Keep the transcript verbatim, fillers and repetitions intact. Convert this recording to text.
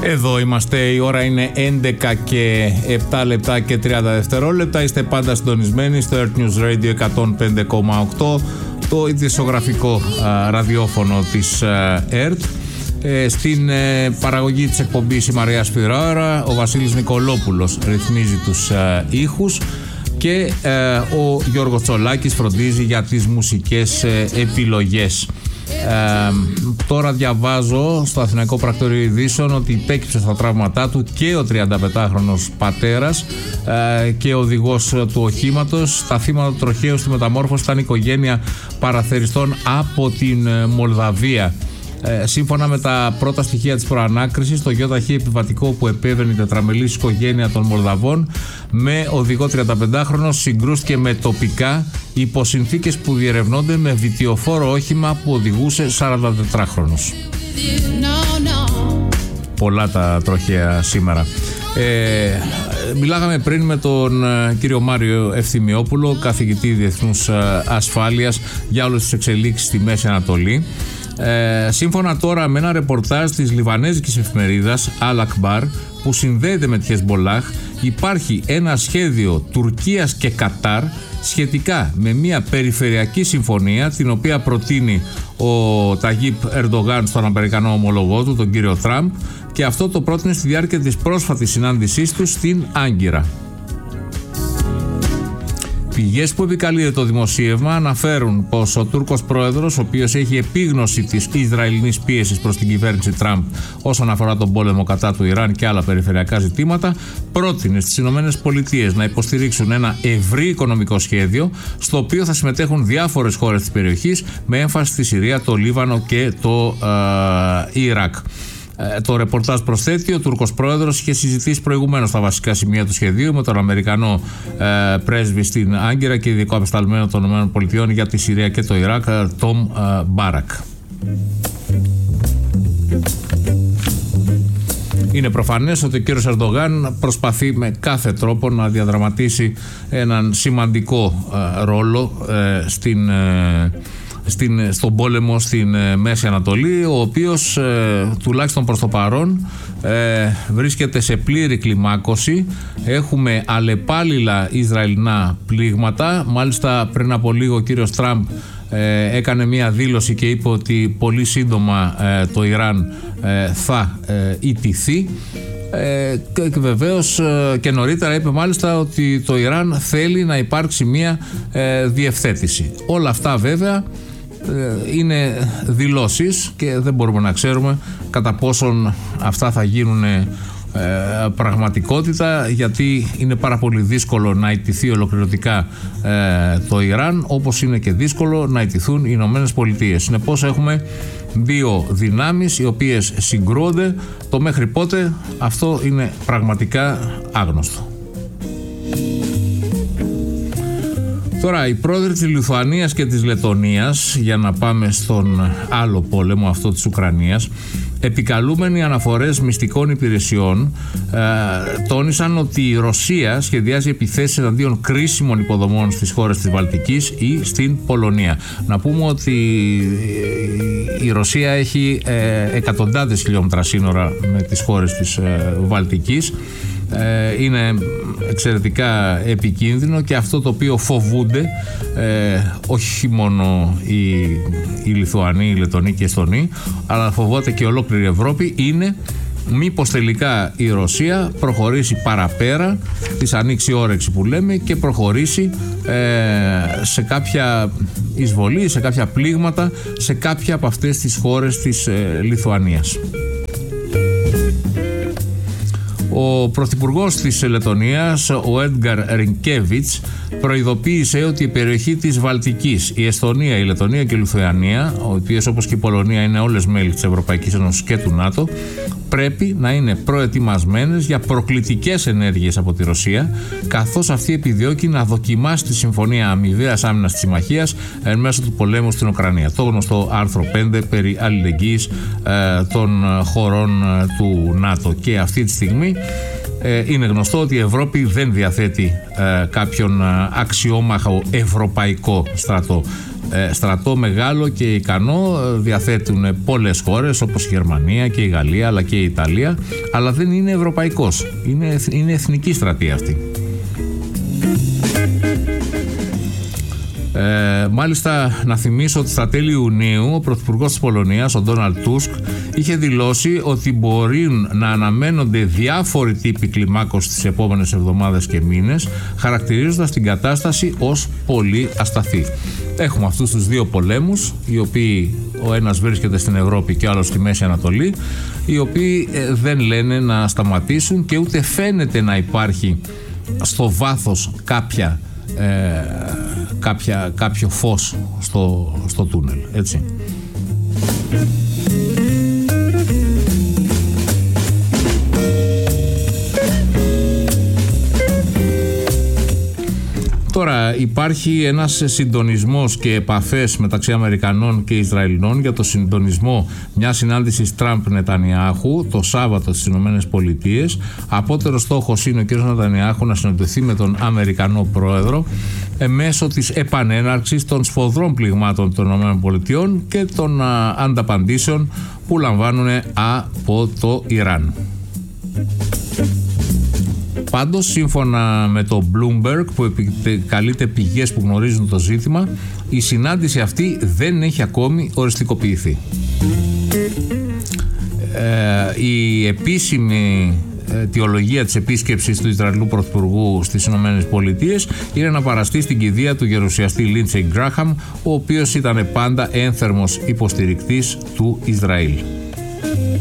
Εδώ είμαστε, η ώρα είναι έντεκα και επτά λεπτά και τριάντα δευτερόλεπτα. Είστε πάντα συντονισμένοι στο Earth News Radio εκατόν πέντε κόμμα οκτώ, το ειδησιογραφικό α, ραδιόφωνο της α, ΕΡΤ. Ε, στην ε, παραγωγή της εκπομπής η Μαρία Σπυράωρα, ο Βασίλης Νικολόπουλος ρυθμίζει τους α, ήχους και ε, ο Γιώργος Τσολάκης φροντίζει για τις μουσικές ε, επιλογές. Ε, τώρα διαβάζω στο Αθηναϊκό Πρακτορείο Ειδήσεων ότι υπέκυψε στα τραύματά του και ο τριανταπεντάχρονος πατέρας ε, και οδηγός του οχήματος. Τα θύματα του τροχαίου στη μεταμόρφωση ήταν οικογένεια παραθεριστών από την Μολδαβία. Ε, σύμφωνα με τα πρώτα στοιχεία της προανάκρισης, το γιοταχή επιβατικό που επέβαινε η τετραμελής οικογένεια των Μολδαβών με οδηγό τριανταπεντάχρονο συγκρούστηκε με τοπικά υπό συνθήκες που διερευνώνται με βιτιοφόρο όχημα που οδηγούσε σαραντατετράχρονος. Πολλά τα τροχαία σήμερα. Ε, μιλάγαμε πριν με τον ε, κύριο Μάριο Ευθυμιόπουλο, καθηγητή διεθνούς ε, ασφάλειας, για όλες τις εξελίξεις στη Μέση Ανατολή. Ε, σύμφωνα τώρα με ένα ρεπορτάζ της λιβανέζικης εφημερίδας Al Akbar που συνδέεται με τη Χεσμπολάχ, υπάρχει ένα σχέδιο Τουρκίας και Κατάρ σχετικά με μια περιφερειακή συμφωνία την οποία προτείνει ο Ταγίπ Ερντογάν στον Αμερικανό ομολογό του, τον κύριο Τραμπ, και αυτό το πρότεινε στη διάρκεια της πρόσφατης συνάντησής του στην Άγκυρα. Πηγές που επικαλείται το δημοσίευμα αναφέρουν πως ο Τούρκος πρόεδρος, ο οποίος έχει επίγνωση της Ισραηλινής πίεσης προς την κυβέρνηση Τραμπ όσον αφορά τον πόλεμο κατά του Ιράν και άλλα περιφερειακά ζητήματα, πρότεινε στις Ηνωμένες Πολιτείες να υποστηρίξουν ένα ευρύ οικονομικό σχέδιο στο οποίο θα συμμετέχουν διάφορες χώρες της περιοχής με έμφαση στη Συρία, το Λίβανο και το ε, Ιράκ. Το ρεπορτάζ προσθέτει, ο Τούρκος πρόεδρος είχε συζητήσει προηγουμένως τα βασικά σημεία του σχεδίου με τον Αμερικανό ε, πρέσβη στην Άγκυρα και ειδικό απεσταλμένο των ΗΠΑ για τη Συρία και το Ιράκ, Τόμ ε, Μπάρακ. Είναι προφανές ότι ο κύριος Ερντογάν προσπαθεί με κάθε τρόπο να διαδραματίσει έναν σημαντικό ε, ρόλο ε, στην ε, Στην, στον πόλεμο στην ε, Μέση Ανατολή, ο οποίος ε, τουλάχιστον προς το παρόν ε, βρίσκεται σε πλήρη κλιμάκωση. Έχουμε αλλεπάλληλα Ισραηλινά πλήγματα. Μάλιστα πριν από λίγο ο κύριος Τραμπ ε, έκανε μία δήλωση και είπε ότι πολύ σύντομα ε, το Ιράν ε, θα ε, ιτηθεί. Ε, και, και βεβαίως ε, και νωρίτερα είπε μάλιστα ότι το Ιράν θέλει να υπάρξει μία ε, διευθέτηση. Όλα αυτά βέβαια είναι δηλώσεις και δεν μπορούμε να ξέρουμε κατά πόσον αυτά θα γίνουν ε, πραγματικότητα, γιατί είναι πάρα πολύ δύσκολο να ιτηθεί ολοκληρωτικά ε, το Ιράν, όπως είναι και δύσκολο να ιτηθούν οι Ηνωμένες Πολιτείες. Συνεπώς έχουμε δύο δυνάμεις οι οποίες συγκρούονται. Το μέχρι πότε αυτό είναι πραγματικά άγνωστο. Τώρα, οι πρόεδροι της Λιθουανίας και της Λετονίας, για να πάμε στον άλλο πόλεμο, αυτό της Ουκρανίας, επικαλούμενοι αναφορές μυστικών υπηρεσιών, ε, τόνισαν ότι η Ρωσία σχεδιάζει επιθέσεις εναντίον κρίσιμων υποδομών στις χώρες της Βαλτικής ή στην Πολωνία. Να πούμε ότι η Ρωσία έχει ε, εκατοντάδες χιλιόμετρα σύνορα με τις χώρες της ε, Βαλτικής. Ε, είναι εξαιρετικά επικίνδυνο και αυτό το οποίο φοβούνται ε, όχι μόνο οι, οι Λιθουανοί, οι Λετονοί και οι Εστονοί, αλλά φοβάται και ολόκληρη η Ευρώπη, είναι μήπως τελικά η Ρωσία προχωρήσει παραπέρα, της ανοίξει όρεξη που λέμε και προχωρήσει ε, σε κάποια εισβολή, σε κάποια πλήγματα σε κάποια από αυτές τις χώρες της ε, Λιθουανίας. Ο πρωθυπουργός της Λετονίας, ο Έντγκαρ Ρινκέβιτς, προειδοποίησε ότι η περιοχή της Βαλτικής, η Εσθονία, η Λετονία και η Λιθουανία, οι οποίες όπως και η Πολωνία είναι όλες μέλη της Ευρωπαϊκής Ένωσης και του ΝΑΤΟ, πρέπει να είναι προετοιμασμένες για προκλητικές ενέργειες από τη Ρωσία, καθώς αυτή επιδιώκει να δοκιμάσει τη Συμφωνία Αμοιβαίας Άμυνας της Συμμαχίας εν μέσω του πολέμου στην Ουκρανία. Το γνωστό άρθρο πέντε περί αλληλεγγύης ε, των χωρών ε, του ΝΑΤΟ. Και αυτή τη στιγμή ε, είναι γνωστό ότι η Ευρώπη δεν διαθέτει ε, κάποιον ε, αξιόμαχο ευρωπαϊκό στρατό. στρατό μεγάλο και ικανό διαθέτουν πολλές χώρες όπως η Γερμανία και η Γαλλία αλλά και η Ιταλία, αλλά δεν είναι ευρωπαϊκός, είναι, είναι εθνική στρατή αυτή. Ε, μάλιστα να θυμίσω ότι στα τέλη Ιουνίου ο Πρωθυπουργός της Πολωνίας, ο Ντόναλντ Τούσκ, είχε δηλώσει ότι μπορεί να αναμένονται διάφοροι τύποι κλιμάκωσης τις επόμενες εβδομάδες και μήνες, χαρακτηρίζοντας την κατάσταση ως πολύ ασταθή. Έχουμε αυτούς τους δύο πολέμους, οι οποίοι ο ένας βρίσκεται στην Ευρώπη και ο άλλος στη Μέση Ανατολή, οι οποίοι ε, δεν λένε να σταματήσουν και ούτε φαίνεται να υπάρχει στο βάθος κάποια Ε, κάποια, κάποιο φως στο, στο τούνελ, έτσι. Τώρα υπάρχει ένας συντονισμός και επαφές μεταξύ Αμερικανών και Ισραηλινών για το συντονισμό μιας συνάντησης Τραμπ-Νετανιάχου το Σάββατο στις Ηνωμένες Πολιτείες. Απότερος στόχος είναι ο κ. Νετανιάχου να συναντηθεί με τον Αμερικανό πρόεδρο ε, μέσω της επανέναρξης των σφοδρών πληγμάτων των Ηνωμένων Πολιτειών και των α, ανταπαντήσεων που λαμβάνουν από το Ιράν. Πάντως, σύμφωνα με το Bloomberg, που επικαλείται πηγές που γνωρίζουν το ζήτημα, η συνάντηση αυτή δεν έχει ακόμη οριστικοποιηθεί. Ε, η επίσημη αιτιολογία της επίσκεψης του Ισραηλού Πρωθυπουργού στις Ηνωμένες Πολιτείες είναι να παραστεί στην κηδεία του γερουσιαστή Λίντσεϊ Γκράχαμ, ο οποίος ήταν πάντα ένθερμος υποστηρικτής του Ισραήλ.